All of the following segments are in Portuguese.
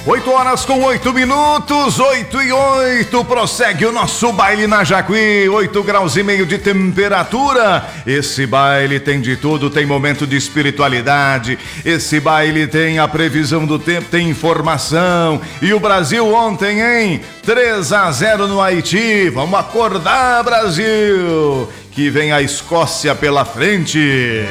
8 horas com 8 minutos, 8:08, prossegue o nosso baile na Jacuí, 8 graus e meio de temperatura. Esse baile tem de tudo, tem momento de espiritualidade, esse baile tem a previsão do tempo, tem informação. E o Brasil ontem, hein? 3-0 no Haiti. Vamos acordar, Brasil, que vem a Escócia pela frente.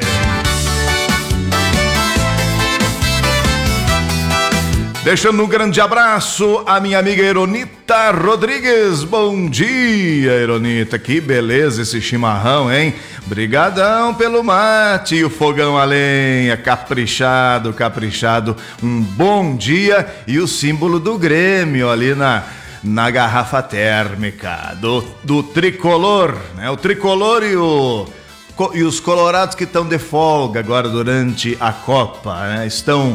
Deixando um grande abraço à minha amiga Eronita Rodrigues. Bom dia, Eronita. Que beleza esse chimarrão, hein? Brigadão pelo mate e o fogão a lenha. Caprichado, caprichado. Um bom dia e o símbolo do Grêmio ali na garrafa térmica do tricolor, né? O tricolor e os colorados que estão de folga agora durante a Copa, né? Estão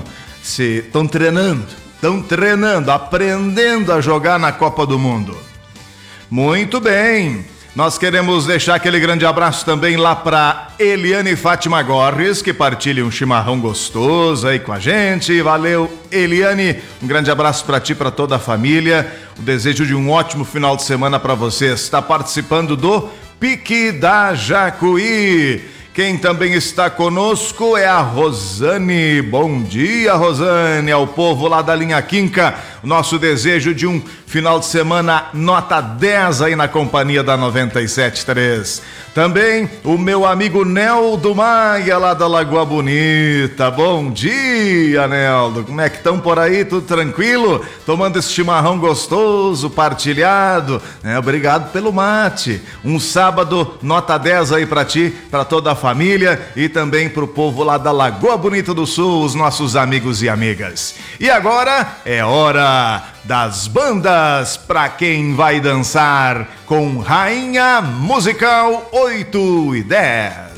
treinando, aprendendo a jogar na Copa do Mundo. Muito bem, nós queremos deixar aquele grande abraço também lá para Eliane Fátima Gorres, que partilha um chimarrão gostoso aí com a gente. Valeu, Eliane, um grande abraço para ti, para toda a família. O desejo de um ótimo final de semana para você. Está participando do Pique da Jacuí. Quem também está conosco é a Rosane. Bom dia, Rosane, ao povo lá da linha Quinca. Nosso desejo de um final de semana nota 10 aí na companhia da 97.3. Também o meu amigo Neldo Maia, lá da Lagoa Bonita. Bom dia, Neldo. Como é que estão por aí? Tudo tranquilo? Tomando esse chimarrão gostoso, partilhado. Obrigado pelo mate. Um sábado nota 10 aí pra ti, pra toda a família e também pro povo lá da Lagoa Bonita do Sul, os nossos amigos e amigas. E agora é hora das bandas pra quem vai dançar com Rainha Musical 8 e 10.